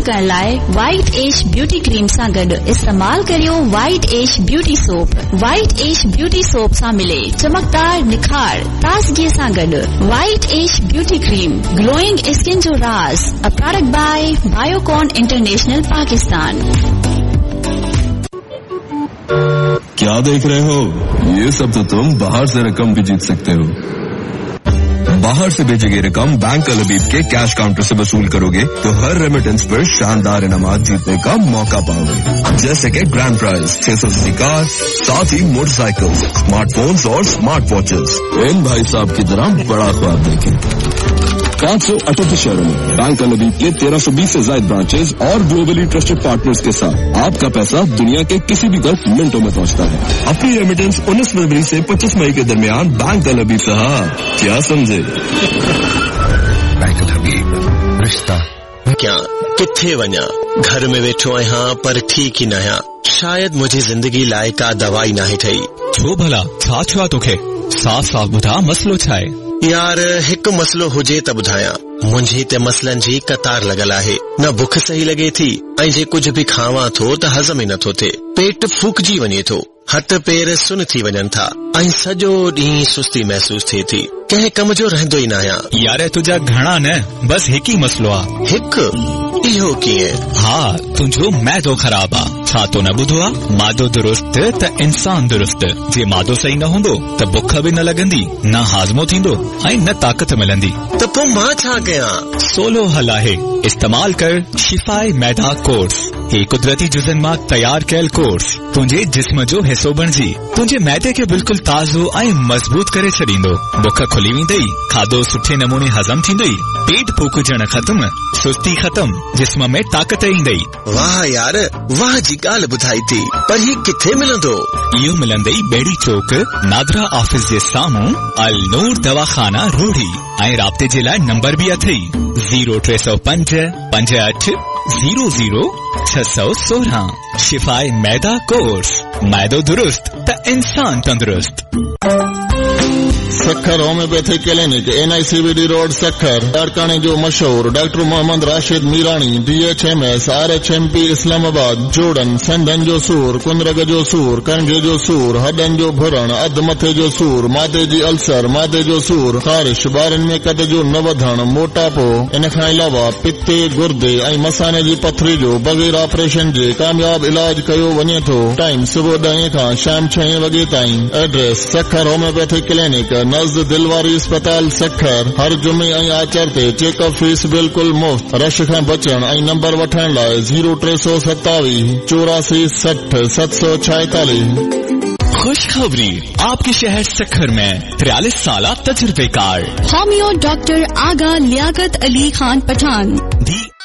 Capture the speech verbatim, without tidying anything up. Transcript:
करण लाइ व्हाइट एश beauty cream सां गॾु इस्तेमाल करियो व्हाइट एश ब्यूटी सोप। व्हाइट एश ब्यूटी सोप सां मिले चमकदार निखार ताज़गीअ सां गॾु व्हाइट एश ब्यूटी क्रीम, ग्लोइंग स्किन जो राज। A product by Biocon international Pakistan. क्या देख रहे हो? ये सब तो तुम बाहर से रकम भी जीत सकते हो। बाहर से भेजी गई रकम बैंक अल-हबीब के कैश काउंटर से वसूल करोगे तो हर रेमिटेंस पर शानदार इनामात जीतने का मौका पाओगे, जैसे कि ग्रैंड प्राइज छह सौ सीसी कार, साथ ही मोटरसाइकिल, स्मार्टफोन्स और स्मार्ट वॉचेस। इन भाई साहब की तरह बड़ा ख्वाब देखें। पाँच सौ अठहत्तर शहरों में बैंक अल-हबीब के तेरह सौ बीस से ज्यादा ब्रांचेस और ग्लोबली ट्रस्टेड पार्टनर्स के साथ आपका पैसा दुनिया के किसी भी तरफ मिनटों में पहुंचता है। अपनी रेमिटेंस उन्नीस फरवरी से पच्चीस मई के दरमियान बैंक अल-हबीब साहब, क्या समझे? बैंक अल-हबीब, रिश्ता क्या किथे वञा, घर में वेठो आहियां पर ठीक ही न आहियां। शायद मुझे जिंदगी लाइका दवाई नाहे ठही। छो भला छा छो आहे तोखे? साफ साफ ॿुधा मसलो छा आहे? यार हिकु मसलो हुजे त ॿुधायां। मुंहिंजी ते मसलनि जी कतार लॻल आहे। न बुख सही लॻे थी ऐं जे कुझु बि खावां थो त हज़म ई नथो थिए। पेट फूकजी वञे थो, हथ पेर सुन थी वञनि था ऐं सॼो ॾींहुं सुस्ती महसूस थिए थी। कंहिं कम जो रहंदो ई न आहियां। यार तुंहिंजा घणा न, बस हिकु ई मसलो आहे। हिकु? इहो कीअं? हा, तुंहिंजो मैदो ख़राब आहे। छा तो न ॿुधो आहे? मादो दुरुस्त त इंसान दुरुस्त। जे मादो सही न हूंदो त बुख बि न लॻंदी, न हाज़मो थींदो ऐं न ताक़त मिलंदी। त पोइ मां छा कयां? सोलो हल आहे, इस्तेमाल कर शिफाए मैदा कोर्स। हे कुदरती जुज़न मां तयार कयल कोर्स तुंहिंजे जिस्म जो हिस्सो बणिजी तुंहिंजे मैदे खे बिल्कुल ताज़ो ऐं मज़बूत करे छॾींदो। बुख खुली वेंदई, खाधो सुठे नमूने हज़म थींदई, पेट फूकजण ख़त्म, सुस्ती ख़त्म, जिस्म में ताक़त ईंदई। वाह यार, वाह जी ॻाल्हि ॿुधाई थी। पर ही किथे मिलंदो? इहो मिलंदई बेड़ी चौक, नादरा ऑफिस जे साम्हूं, अल नूर दवाखाना रोड़ी। ऐं राब्ते जे लाइ नंबर बि अथई ज़ीरो टे सौ पंज पंज अठ ज़ीरो ज़ीरो छह सौ सोरहं। शिफाए मैदा कोर्स, मैदो दुरुस्त त इंसान तंदुरुस्त। सखर होम्योपैथिक क्लिनिक, एन आई C B D road Sukkur. कारखाने जो मशहूर doctor Mohammad Rashid Mirani, D H M S, R H M P Islamabad. जोड़न, संधन जो सूर, कुंदरग जो सूर, कणगे जो सूर, हडन जो भुरण, अध मथे जो सूर, मादे जी अल्सर, मादे जो सूर, ख़ारिश, ॿारनि में कद जो न वधण, मोटापो। इन खां अलावा पिते, गुर्दे ऐं मसाने जी पथरी जो बग़ैर ऑपरेशन जे कामयाब इलाज कयो वञे थो। टाइम सुबुह ॾहें खां शाम छहें वॻे ताईं। एड्रेस सखर होम्योपैथिक क्लिनिक, नज़द दिलवारी अस्पताल सखर। हर जुमे ऐं आचर ते चेकअप फीस बिल्कुल मुफ्त। रश खां बचण ऐं नंबर वठण लाइ ज़ीरो टे सौ सतावीह चौरासी सठ सत सौ छाएतालीस। खुशखबरी, आपके शहर सखर में तिरालीस साल तजुर्बेकार होमियो डॉक्टर आगा लियाकत अली खान पठान